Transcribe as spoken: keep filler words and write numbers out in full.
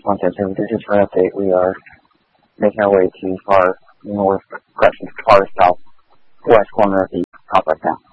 one ten seven, this is for an update. We are making our way to far north, correction, far southwest corner of the complex now.